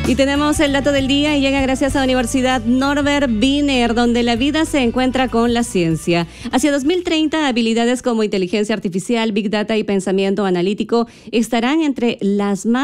Y tenemos el dato del día y llega gracias a la Universidad Norbert Wiener, donde la vida se encuentra con la ciencia. Hacia 2030, habilidades como inteligencia artificial, big data y pensamiento analítico estarán entre las más